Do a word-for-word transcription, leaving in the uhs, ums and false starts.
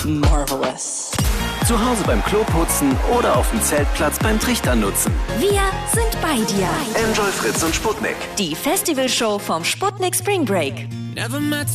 Marvelous. Zu Hause beim Kloputzen oder auf dem Zeltplatz beim Trichtern nutzen. Wir sind bei dir. Enjoy Fritz und Sputnik. Die Festivalshow vom Sputnik Spring Break.